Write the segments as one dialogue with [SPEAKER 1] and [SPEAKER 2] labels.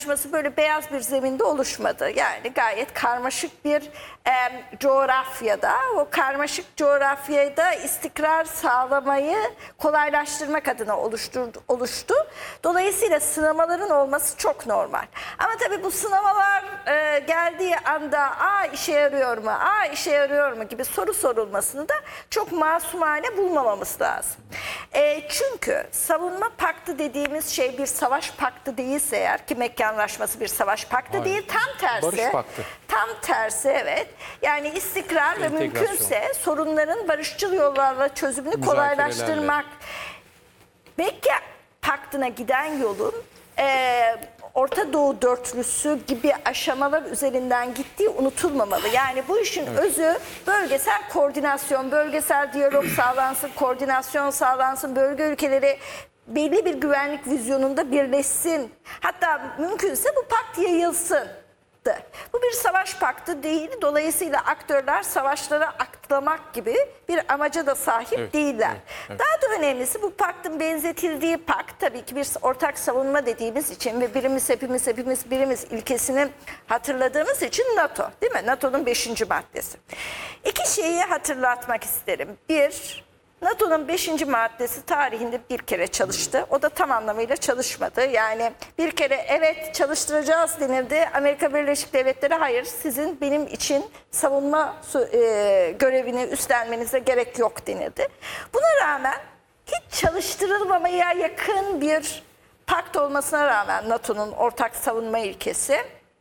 [SPEAKER 1] böyle beyaz bir zeminde oluşmadı. Yani gayet karmaşık bir coğrafyada, o karmaşık coğrafyada istikrar sağlamayı kolaylaştırmak adına oluştu. Dolayısıyla sınamaların olması çok normal. Ama tabii bu sınamalar geldiği anda işe yarıyor mu, işe yarıyor mu gibi soru sorulmasını da çok masumane bulmamamız lazım. Çünkü savunma paktı dediğimiz şey bir savaş paktı değilse eğer, ki Mekke Anlaşması bir savaş paktı değil, tam tersi.
[SPEAKER 2] Barış paktı.
[SPEAKER 1] Tam tersi, evet. Yani istikrar ve mümkünse sorunların barışçıl yollarla çözümünü kolaylaştırmak. Mekke Paktı'na giden yolun Orta Doğu dörtlüsü gibi aşamalar üzerinden gittiği unutulmamalı. Yani bu işin özü bölgesel koordinasyon, bölgesel diyalog sağlansın, koordinasyon sağlansın, bölge ülkeleri belli bir güvenlik vizyonunda birleşsin. Hatta mümkünse bu pakt yayılsın. Bu bir savaş paktı değil. Dolayısıyla aktörler savaşlara atlamak gibi bir amaca da sahip değiller. Daha da önemlisi bu paktın benzetildiği pakt tabii ki bir ortak savunma dediğimiz için ve birimiz ilkesini hatırladığımız için NATO, değil mi? NATO'nun 5. maddesi. İki şeyi hatırlatmak isterim. Bir, NATO'nun 5. maddesi tarihinde bir kere çalıştı. O da tam anlamıyla çalışmadı. Yani bir kere evet çalıştıracağız denildi. Amerika Birleşik Devletleri hayır, sizin benim için savunma görevini üstlenmenize gerek yok denildi. Buna rağmen hiç çalıştırılmamaya yakın bir pakt olmasına rağmen NATO'nun ortak savunma ilkesi,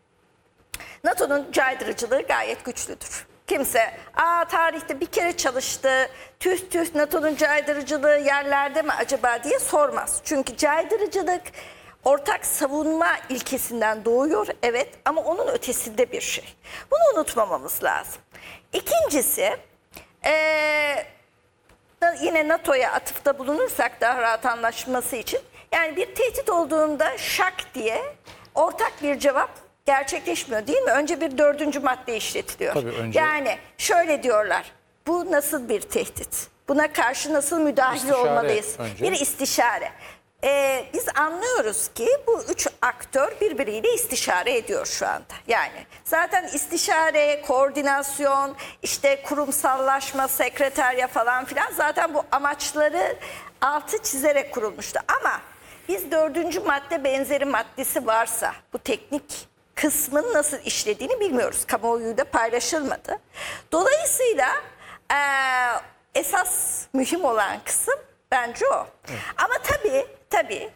[SPEAKER 1] NATO'nun caydırıcılığı gayet güçlüdür. Kimse tarihte bir kere çalıştı, tüh NATO'nun caydırıcılığı yerlerde mi acaba diye sormaz. Çünkü caydırıcılık ortak savunma ilkesinden doğuyor, evet, ama onun ötesinde bir şey. Bunu unutmamamız lazım. İkincisi, yine NATO'ya atıfta bulunursak daha rahat anlaşılması için, yani bir tehdit olduğunda şak diye ortak bir cevap gerçekleşmiyor, değil mi? Önce bir 4. madde işletiliyor.
[SPEAKER 2] Tabii, önce...
[SPEAKER 1] Yani şöyle diyorlar, bu nasıl bir tehdit? Buna karşı nasıl müdahil olmalıyız?
[SPEAKER 2] Önce.
[SPEAKER 1] Bir istişare. Biz anlıyoruz ki bu 3 aktör birbiriyle istişare ediyor şu anda. Yani zaten istişare, koordinasyon, işte kurumsallaşma, sekreterya falan filan zaten bu amaçları altı çizerek kurulmuştu. Ama biz 4. madde benzeri maddesi varsa bu teknik kısmın nasıl işlediğini bilmiyoruz. Kamuoyuyla paylaşılmadı. Dolayısıyla esas mühim olan kısım bence o. Evet. Ama tabii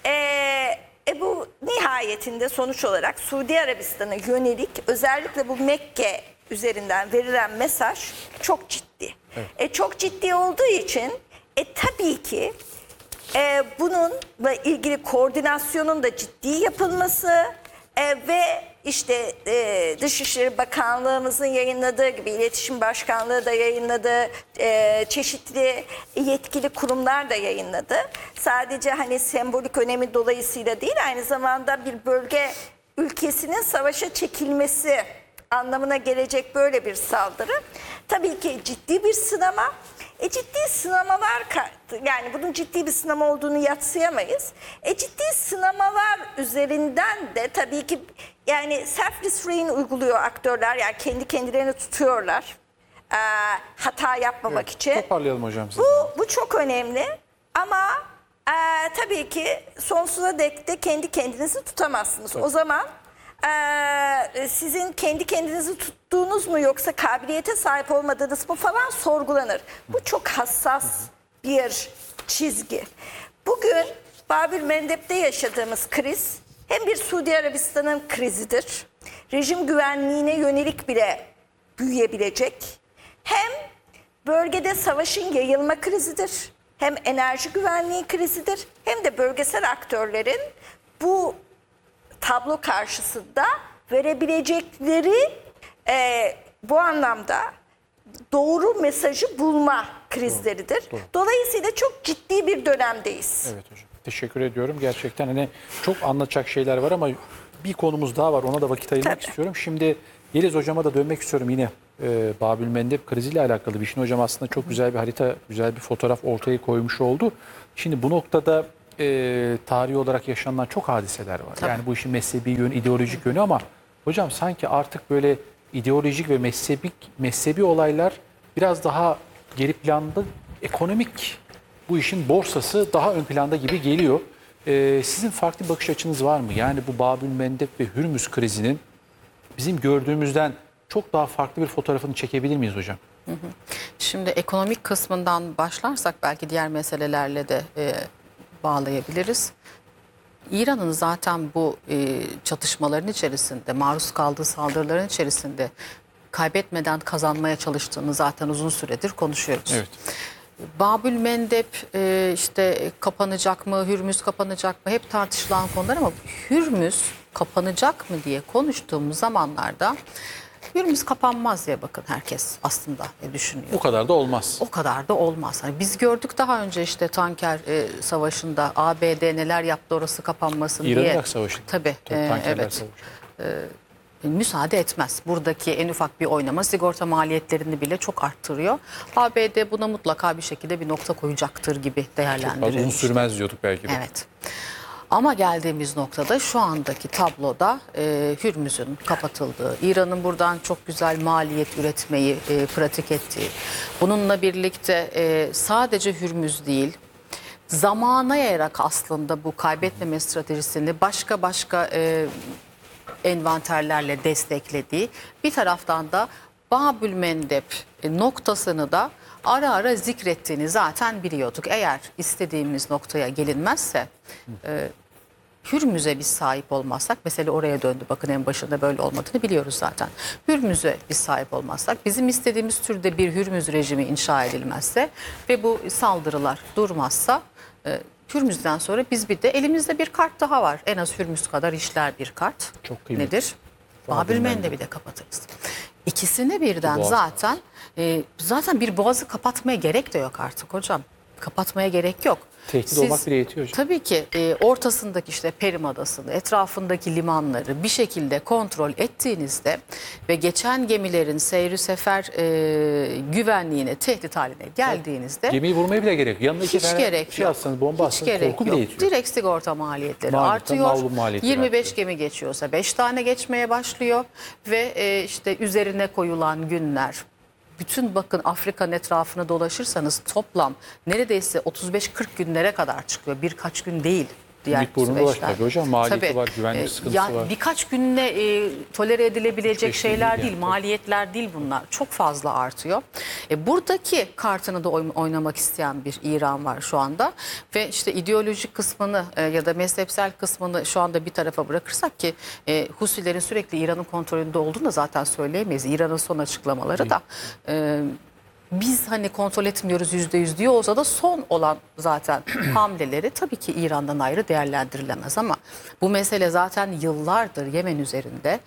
[SPEAKER 1] bu nihayetinde sonuç olarak Suudi Arabistan'a yönelik özellikle bu Mekke üzerinden verilen mesaj çok ciddi. Evet. Çok ciddi olduğu için tabii ki bununla ilgili koordinasyonun da ciddi yapılması ve işte Dışişleri Bakanlığımızın yayınladığı gibi İletişim Başkanlığı da yayınladı, çeşitli yetkili kurumlar da yayınladı. Sadece hani sembolik önemi dolayısıyla değil, aynı zamanda bir bölge ülkesinin savaşa çekilmesi anlamına gelecek böyle bir saldırı. Tabii ki ciddi bir sınama. Ciddi sınamalar, yani bunun ciddi bir sınama olduğunu yadsıyamayız. Ciddi sınamalar üzerinden de tabii ki yani self-restraint uyguluyor aktörler. Yani kendi kendilerini tutuyorlar hata yapmamak için.
[SPEAKER 2] Toparlayalım hocam.
[SPEAKER 1] Bu çok önemli ama tabii ki sonsuza dek de kendi kendinizi tutamazsınız. Tabii. O zaman sizin kendi kendinizi tuttuğunuz mu yoksa kabiliyete sahip olmadığınız mı falan sorgulanır. Bu çok hassas bir çizgi. Bugün Babül Mendeb'de yaşadığımız kriz hem bir Suudi Arabistan'ın krizidir, rejim güvenliğine yönelik bile büyüyebilecek, hem bölgede savaşın yayılma krizidir, hem enerji güvenliği krizidir, hem de bölgesel aktörlerin bu tablo karşısında verebilecekleri bu anlamda doğru mesajı bulma krizleridir. Doğru. Dolayısıyla çok ciddi bir dönemdeyiz.
[SPEAKER 2] Evet hocam. Teşekkür ediyorum. Gerçekten hani çok anlatacak şeyler var ama bir konumuz daha var. Ona da vakit ayırmak istiyorum. Şimdi Yeliz hocama da dönmek istiyorum yine. Babül Mendeb kriziyle alakalı. Bişin hocam aslında çok güzel bir harita, güzel bir fotoğraf ortaya koymuş oldu. Şimdi bu noktada tarihi olarak yaşanılan çok hadiseler var. Yani bu işin mezhebi yönü, ideolojik yönü ama hocam sanki artık böyle ideolojik ve mezhebi olaylar biraz daha geri planda, ekonomik bu işin borsası daha ön planda gibi geliyor. Sizin farklı bakış açınız var mı? Yani bu Babülmendeb ve Hürmüz krizinin bizim gördüğümüzden çok daha farklı bir fotoğrafını çekebilir miyiz hocam?
[SPEAKER 3] Şimdi ekonomik kısmından başlarsak belki diğer meselelerle de bağlayabiliriz. İran'ın zaten bu çatışmaların içerisinde, maruz kaldığı saldırıların içerisinde kaybetmeden kazanmaya çalıştığını zaten uzun süredir konuşuyoruz.
[SPEAKER 2] Evet.
[SPEAKER 3] Babülmendeb işte kapanacak mı, Hürmüz kapanacak mı hep tartışılan konular ama Hürmüz kapanacak mı diye konuştuğumuz zamanlarda Hürmüz kapanmaz diye bakın herkes aslında düşünüyor.
[SPEAKER 2] O kadar da olmaz.
[SPEAKER 3] O kadar da olmaz. Hani biz gördük daha önce işte tanker savaşında ABD neler yaptı orası kapanmasın diye.
[SPEAKER 2] İran-Irak Savaşı.
[SPEAKER 3] Tabii
[SPEAKER 2] Tankerler
[SPEAKER 3] evet.
[SPEAKER 2] Savaşı.
[SPEAKER 3] Müsaade etmez. Buradaki en ufak bir oynama sigorta maliyetlerini bile çok arttırıyor. ABD buna mutlaka bir şekilde bir nokta koyacaktır gibi değerlendiriyor.
[SPEAKER 2] Uzun sürmez diyorduk belki de.
[SPEAKER 3] Evet. Ama geldiğimiz noktada şu andaki tabloda Hürmüz'ün kapatıldığı, İran'ın buradan çok güzel maliyet üretmeyi pratik ettiği, bununla birlikte sadece Hürmüz değil, zamana yayarak aslında bu kaybetmeme stratejisini başka envanterlerle desteklediği, bir taraftan da Babülmendeb noktasını da ara ara zikrettiğini zaten biliyorduk. Eğer istediğimiz noktaya gelinmezse Hürmüz'e biz sahip olmazsak, mesele oraya döndü, bakın en başında böyle olmadığını biliyoruz zaten. Hürmüz'e biz sahip olmazsak, bizim istediğimiz türde bir Hürmüz rejimi inşa edilmezse ve bu saldırılar durmazsa Hürmüz'den sonra biz bir de elimizde bir kart daha var. En az Hürmüz kadar işler bir kart.
[SPEAKER 2] Çok kıymetli.
[SPEAKER 3] Nedir? Babülmendeb'i de kapatırız. İkisini birden zaten bir boğazı kapatmaya gerek de yok artık hocam. Kapatmaya gerek yok.
[SPEAKER 2] Tehdit olmak bile yetiyor hocam.
[SPEAKER 3] Tabii ki ortasındaki işte Perim Adası'nı, etrafındaki limanları bir şekilde kontrol ettiğinizde ve geçen gemilerin seyri sefer güvenliğine tehdit haline geldiğinizde
[SPEAKER 2] Gemiyi vurmaya bile gerek yok. Yanına iki
[SPEAKER 3] hiç
[SPEAKER 2] tane
[SPEAKER 3] gerek
[SPEAKER 2] şey
[SPEAKER 3] yok.
[SPEAKER 2] atsanız, bomba
[SPEAKER 3] Hiç
[SPEAKER 2] atsanız
[SPEAKER 3] gerek
[SPEAKER 2] korku bile
[SPEAKER 3] yok.
[SPEAKER 2] yetiyor.
[SPEAKER 3] Direkt sigorta maliyetleri
[SPEAKER 2] Maliyetten
[SPEAKER 3] artıyor.
[SPEAKER 2] mağlup maliyetleri
[SPEAKER 3] 25
[SPEAKER 2] artıyor.
[SPEAKER 3] gemi geçiyorsa 5 tane geçmeye başlıyor ve işte üzerine koyulan günler. Bütün bakın Afrika'nın etrafını dolaşırsanız toplam neredeyse 35-40 günlere kadar çıkıyor. Birkaç gün değil diğer
[SPEAKER 2] İlk burnunda var
[SPEAKER 3] süreçler.
[SPEAKER 2] tabii hocam. Maliyeti var, güvenlik sıkıntısı var.
[SPEAKER 3] Birkaç günle tolere edilebilecek
[SPEAKER 2] Hiçbir şey
[SPEAKER 3] şeyler
[SPEAKER 2] değil
[SPEAKER 3] değil,
[SPEAKER 2] yani.
[SPEAKER 3] maliyetler değil bunlar. Çok fazla artıyor. Buradaki kartını da oynamak isteyen bir İran var şu anda. Ve işte ideolojik kısmını ya da mezhepsel kısmını şu anda bir tarafa bırakırsak ki Husilerin sürekli İran'ın kontrolünde olduğunu da zaten söyleyemeyiz. İran'ın son açıklamaları da biz hani kontrol etmiyoruz %100 diyor olsa da son olan zaten hamleleri tabii ki İran'dan ayrı değerlendirilemez ama bu mesele zaten yıllardır Yemen üzerinde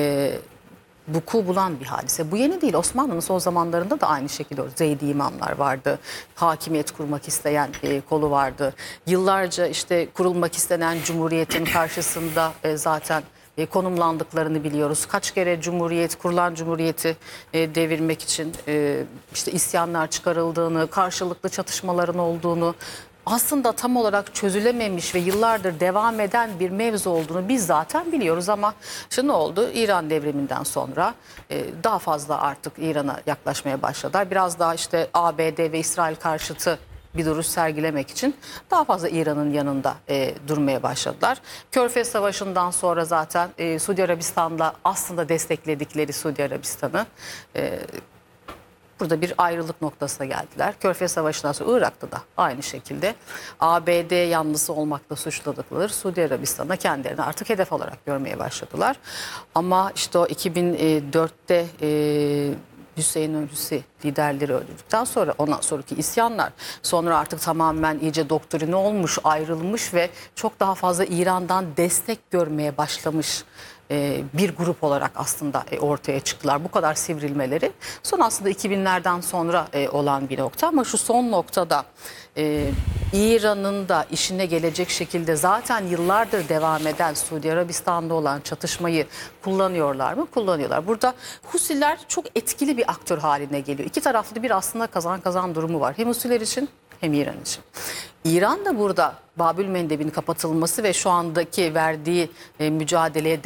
[SPEAKER 3] vuku bulan bir hadise. Bu yeni değil. Osmanlı'nın son zamanlarında da aynı şekilde Zeydi imamlar vardı. Hakimiyet kurmak isteyen kolu vardı. Yıllarca işte kurulmak istenen cumhuriyetin karşısında zaten konumlandıklarını biliyoruz. Kaç kere kurulan cumhuriyeti devirmek için işte isyanlar çıkarıldığını, karşılıklı çatışmaların olduğunu, aslında tam olarak çözülememiş ve yıllardır devam eden bir mevzu olduğunu biz zaten biliyoruz ama işte ne oldu? İran devriminden sonra daha fazla artık İran'a yaklaşmaya başladılar. Biraz daha işte ABD ve İsrail karşıtı bir duruş sergilemek için daha fazla İran'ın yanında durmaya başladılar. Körfez Savaşı'ndan sonra zaten Suudi Arabistan'la aslında destekledikleri Suudi Arabistan'ı burada bir ayrılık noktasına geldiler. Körfez Savaşı'ndan sonra Irak'ta da aynı şekilde ABD yanlısı olmakla suçladıkları Suudi Arabistan'a kendilerini artık hedef olarak görmeye başladılar. Ama işte o 2004'te Hüseyin Öncüsü liderleri öldürdükten sonra ondan sonraki isyanlar sonra artık tamamen iyice doktrine olmuş, ayrılmış ve çok daha fazla İran'dan destek görmeye başlamış bir grup olarak aslında ortaya çıktılar. Bu kadar sivrilmeleri son aslında 2000'lerden sonra olan bir nokta ama şu son noktada İran'ın da işine gelecek şekilde zaten yıllardır devam eden Suudi Arabistan'da olan çatışmayı kullanıyorlar mı? Kullanıyorlar. Burada Husiler çok etkili bir aktör haline geliyor. İki taraflı bir aslında kazan kazan durumu var. Hem Husiler için hem İran için. İran da burada Babül Mendeb'in kapatılması ve şu andaki verdiği mücadeleye